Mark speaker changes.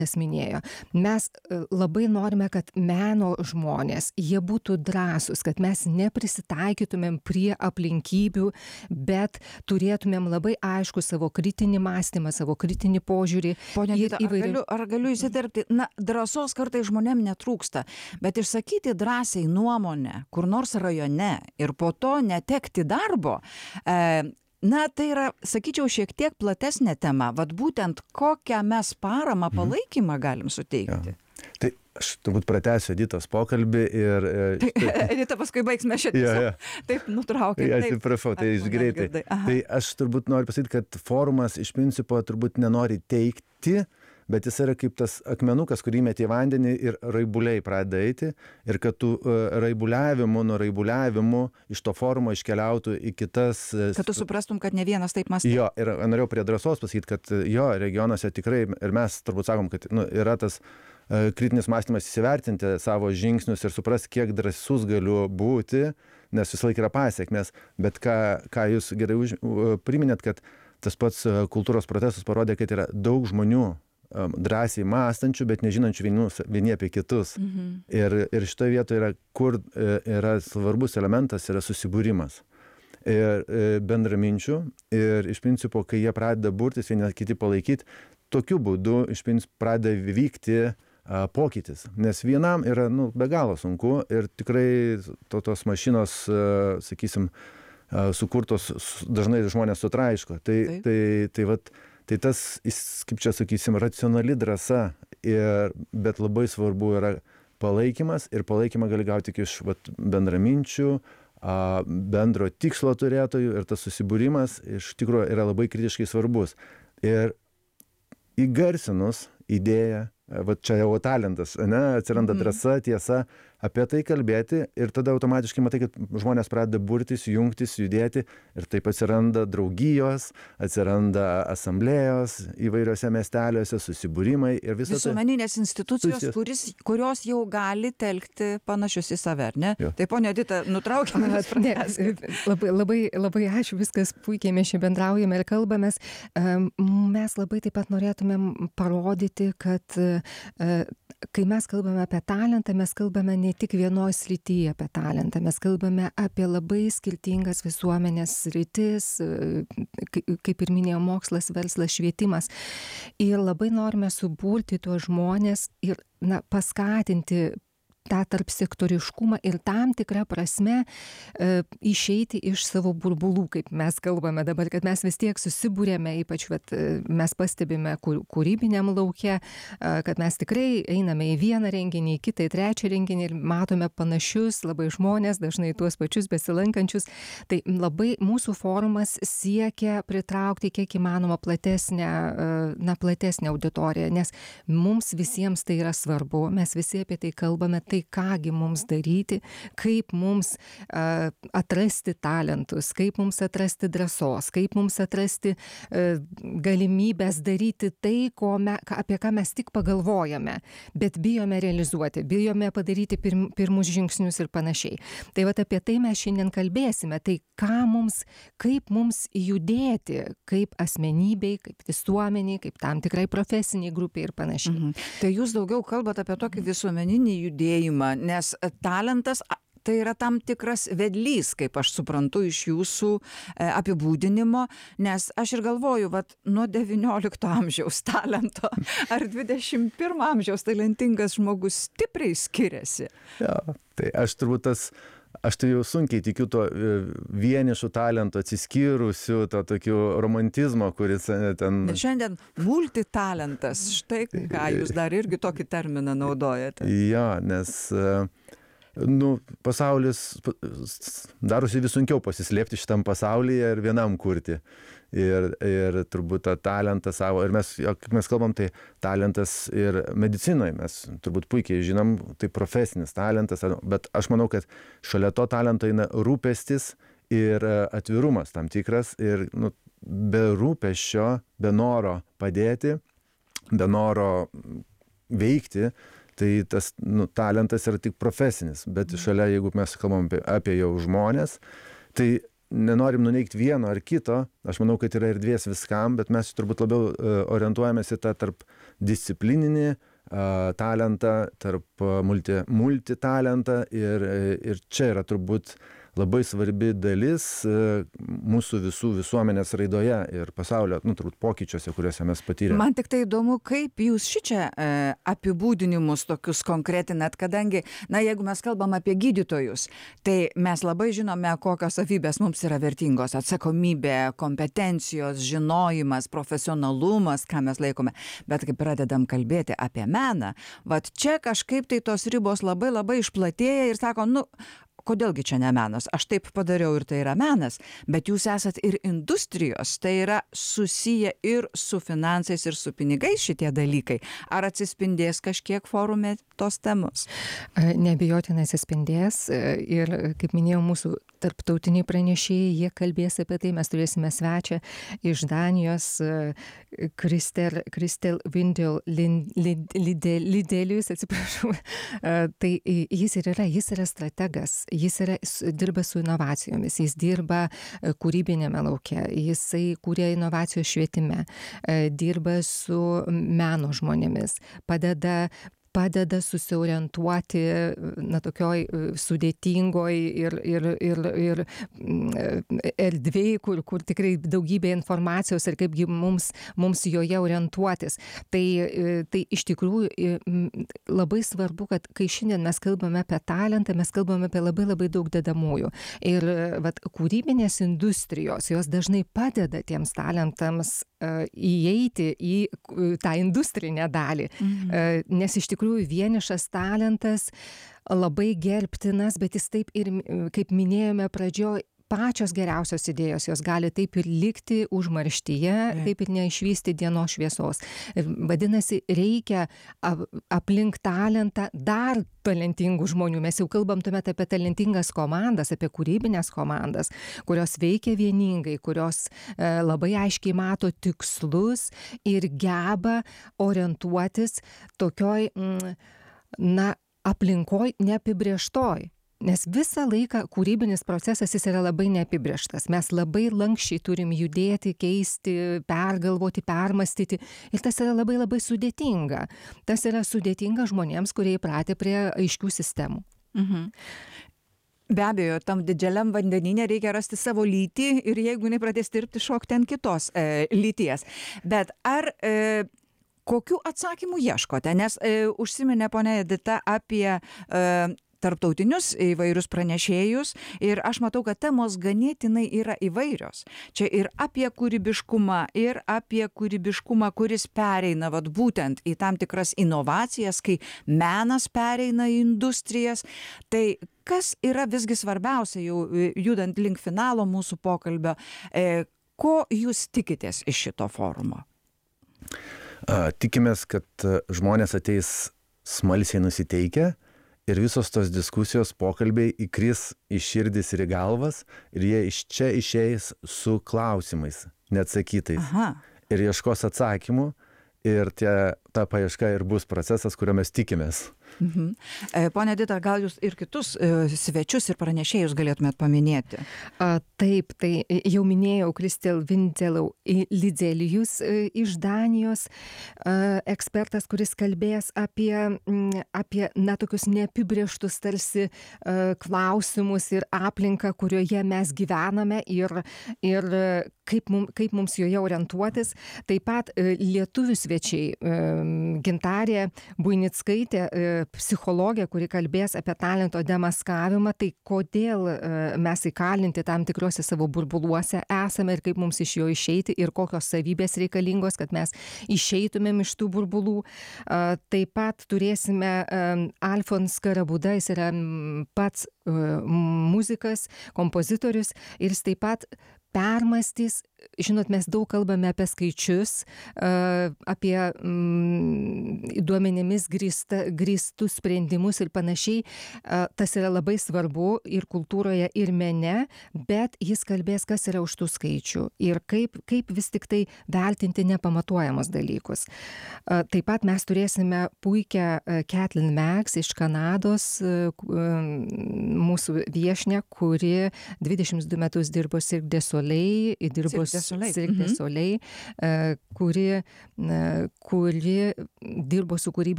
Speaker 1: minėjo. Mes labai norime, kad meno žmonės, jie būtų drąsūs, kad mes neprisitaikytumėm prie aplinkybių, bet turėtumėm labai aišku savo kritinį mąstymą, savo kritinį požiūrį.
Speaker 2: Ponia Edita, ar galiu įsiterpti? Na, drąsos kartais žmonėm netrūksta, bet išsakyti drąsiai nuomonę kur nors rajone ir po to netekti darbo, na, tai yra, sakyčiau, šiek tiek platesnė tema. Vat būtent kokią mes paramą, palaikymą galim suteikti.
Speaker 3: Ja. Tai aš turbūt pratęsiu Editos pokalbį ir...
Speaker 2: Edita, paskui baigsime šią tiesiog. Taip, nutraukė.
Speaker 3: Atsiprašau, tai greitai. Tai aš turbūt noriu pasakyti, kad forumas iš principo turbūt nenori teikti, bet jis yra kaip tas akmenukas, kurį meti į vandenį ir raibuliai pradeda eiti, ir kad tų raibuliavimų iš to forumo iškeliautų į kitas...
Speaker 2: Kad tu suprastum, kad ne vienas taip mąstė.
Speaker 3: Jo, ir norėjau prie drąsos pasakyti, kad jo, regionuose tikrai, ir mes turbūt sakom, kad yra tas kritinis mąstymas įsivertinti savo žingsnius ir suprasti, kiek drąsus galiu būti, nes visą laiką yra pasiekmės, bet ką jūs gerai priminėt, kad tas pats kultūros protestas parodė, kad yra daug žmonių drąsiai mąstančių, bet nežinančių vieni apie kitus. Ir šitoje vietoje yra, kur yra svarbus elementas, yra susibūrimas. Ir bendraminčių, ir iš principo, kai jie pradeda burtis, vieni kiti palaikyti, tokiu būdu iš principo pradeda vykti pokytis. Nes vienam yra be galo sunku ir tikrai tos mašinos, sakysim, sukurtos dažnai žmonės sutraiško. Tai tas, kaip čia sakysim, racionali drąsa, bet labai svarbu yra palaikymas, ir palaikymą gali gauti tik iš bendraminčių, bendro tikslo turėtojų, ir tas susibūrimas iš tikrųjų yra labai kritiškai svarbus. Ir įgarsinus idėją, čia jau talentas, atsiranda drąsa, tiesa, apie tai kalbėti, ir tada automatiškai matai, kad žmonės pradeda burtis, jungtis, judėti, ir taip atsiranda draugijos, atsiranda asamblėjos įvairiose miesteliuose, susibūrimai ir visą tai.
Speaker 2: Visuomeninės institucijos, kurios jau gali telkti panašius į save, ar ne?
Speaker 3: Jo.
Speaker 2: Tai ponia Edita, nutraukime.
Speaker 1: Labai ačiū, viskas puikiai, mes čia bendraujame ir kalbamės. Mes labai taip pat norėtumėm parodyti, kad kai mes kalbame apie talentą, mes kalbame ne tik vienoj srityje apie talentą, mes kalbame apie labai skirtingas visuomenės sritis, kaip ir minėjau, mokslas, verslas, švietimas. Ir labai norime suburti tuos žmonės ir paskatinti tą tarpsektoriškumą ir tam tikrą prasme išeiti iš savo burbulų, kaip mes kalbame dabar, kad mes vis tiek susibūrėme, ypač mes pastebime kūrybiniam lauke, kad mes tikrai einame į vieną renginį, į kitą, į trečią renginį ir matome panašius labai žmonės, dažnai tuos pačius besilankančius. Tai labai mūsų forumas siekia pritraukti kiek įmanoma platesnę auditoriją, nes mums visiems tai yra svarbu, mes visi apie tai kalbame, tai kągi mums daryti, kaip mums atrasti talentus, kaip mums atrasti drąsos, kaip mums atrasti galimybės daryti tai, apie ką mes tik pagalvojame, bet bijome realizuoti, bijome padaryti pirmus žingsnius ir panašiai. Tai apie tai mes šiandien kalbėsime, tai kaip mums judėti, kaip asmenybei, kaip visuomeniai, kaip tam tikrai profesiniai grupiai ir panašiai.
Speaker 2: Tai jūs daugiau kalbate apie tokį visuomeninį judėjimą, nes talentas tai yra tam tikras vedlys, kaip aš suprantu iš jūsų apibūdinimo, nes aš ir galvoju, nuo 19 amžiaus talento ar 21 amžiaus talentingas žmogus stipriai skiriasi.
Speaker 3: Ja, tai aš turbūt aš tai jau sunkiai tikiu to vienišų talentų, atsiskyrusių, to tokiu romantizmo, kuris ten...
Speaker 2: Bet šiandien multitalentas, štai ką jūs dar irgi tokį terminą naudojate.
Speaker 3: Ja, nes pasaulis darosi vis sunkiau pasislėpti šitam pasaulyje ir vienam kurti. Ir turbūt tą talentą savo, ir mes kalbam, tai talentas ir medicinoje, mes turbūt puikiai žinom, tai profesinis talentas, bet aš manau, kad šalia to talento eina rūpestis ir atvirumas tam tikras, ir be rūpesčio, be noro padėti, be noro veikti, tai tas talentas yra tik profesinis, bet šalia, jeigu mes kalbam apie jau žmonės, tai nenorim nuneigti vieno ar kito, aš manau, kad yra erdvės viskam, bet mes turbūt labiau orientuojamės į tą tarp disciplininį talentą, tarp multitalentą ir čia yra turbūt labai svarbi dalis mūsų visų visuomenės raidoje ir pasaulio, turbūt pokyčiuose, kuriuose mes patyrėme.
Speaker 2: Man tik tai įdomu, kaip jūs šičia apibūdinimus tokius konkretinat, kadangi, jeigu mes kalbam apie gydytojus, tai mes labai žinome, kokios savybės mums yra vertingos: atsakomybė, kompetencijos, žinojimas, profesionalumas, ką mes laikome. Bet kai pradedam kalbėti apie meną, vat čia kažkaip tai tos ribos labai labai išplatėja ir sako, kodėlgi čia ne menas? Aš taip padariau ir tai yra menas, bet jūs esat ir industrijos, tai yra susiję ir su finansais, ir su pinigais šitie dalykai. Ar atsispindės kažkiek forume tos temos?
Speaker 1: Neabejotinai atsispindės ir, kaip minėjau, mūsų tarptautiniai pranešėjai, jie kalbės apie tai. Mes turėsime svečią iš Danijos, Kristel Lidelius, atsiprašau. Tai jis yra strategas. Jis dirba su inovacijomis, jis dirba kūrybinėme lauke, jisai kūrė inovacijos švietime, dirba su meno žmonėmis, padeda susiorientuoti tokioj sudėtingoj ir erdvėj, kur tikrai daugybė informacijos ir kaipgi mums joje orientuotis. Tai iš tikrųjų labai svarbu, kad kai šiandien mes kalbame apie talentą, mes kalbame apie labai labai daug dedamųjų. Ir kūrybinės industrijos, jos dažnai padeda tiems talentams įeiti į tą industrinę dalį. Nes iš tikrųjų vienišas talentas labai gerbtinas, bet jis taip ir, kaip minėjome pradžioj, pačios geriausios idėjos, jos gali taip ir likti užmarštyje, taip ir neišvysti dienos šviesos. Vadinasi, reikia aplink talentą dar talentingų žmonių. Mes jau kalbam tuomet apie talentingas komandas, apie kūrybinės komandas, kurios veikia vieningai, kurios labai aiškiai mato tikslus ir geba orientuotis tokioj, aplinkoj neapibrėžtoj. Nes visą laiką kūrybinis procesas jis yra labai neapibrėžtas. Mes labai lankščiai turim judėti, keisti, pergalvoti, permastyti. Ir tas yra labai labai sudėtinga. Tas yra sudėtinga žmonėms, kurie įpratę prie aiškių sistemų.
Speaker 2: Be abejo, tam didžiuliam vandenyne reikia rasti savo lytį ir jeigu jinai pradės tirpti, šokti ant kitos lyties. Bet ar kokių atsakymų ieškote? Nes užsiminė ponia Edita apie tarptautinius įvairius pranešėjus ir aš matau, kad temos ganėtinai yra įvairios. Čia ir apie kūrybiškumą, kuris pereina būtent į tam tikras inovacijas, kai menas pereina į industrijas. Tai kas yra visgi svarbiausia, jau judant link finalo mūsų pokalbio, ko jūs tikitės iš šito forumo?
Speaker 3: Tikimės, kad žmonės ateis smalsiai nusiteikę, ir visos tos diskusijos, pokalbiai įkris į širdis ir į galvas, ir jie iš čia išeis su klausimais neatsakytais. Ir ieškos atsakymų, ir ta paieška ir bus procesas, kurio mes tikimės.
Speaker 2: Pone Edita, gal jūs ir kitus svečius ir pranešėjus galėtumėt paminėti?
Speaker 1: Taip, tai jau minėjau Kristel Lidelius iš Danijos, ekspertas, kuris kalbės apie tokius neapibrėžtus tarsi klausimus ir aplinką, kurioje mes gyvename ir kaip mums joje orientuotis. Taip pat lietuvių svečiai, Gintarė Buinickaitė, psichologė, kuri kalbės apie talento demaskavimą, tai kodėl mes įkalinti tam tikrose savo burbuluose esame ir kaip mums iš jo išeiti ir kokios savybės reikalingos, kad mes išeitumėm iš tų burbulų. Taip pat turėsime Alfons Karabuda, jis yra pats muzikas, kompozitorius ir jis taip pat permastys žinot, mes daug kalbame apie skaičius, apie duomenimis grįstus sprendimus ir panašiai. Tas yra labai svarbu ir kultūroje, ir mene, bet jis kalbės, kas yra už tų skaičių ir kaip vis tik tai vertinti nepamatuojamus dalykus. Taip pat mes turėsime puikią Kathleen Max iš Kanados, mūsų viešnia, kuri 22 metus dirbo Cirque du Soleil, dirbo Cirque du Soleil, kuri dirbo su kūrybiniais